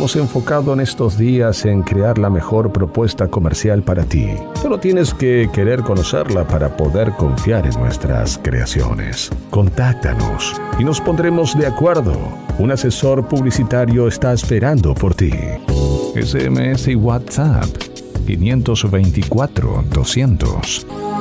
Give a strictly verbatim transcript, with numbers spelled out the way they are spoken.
hemos enfocado en estos días en crear la mejor propuesta comercial para ti. Solo tienes que querer conocerla para poder confiar en nuestras creaciones. Contáctanos y nos pondremos de acuerdo. Un asesor publicitario está esperando por ti. S M S y WhatsApp cinco dos cuatro, doscientos.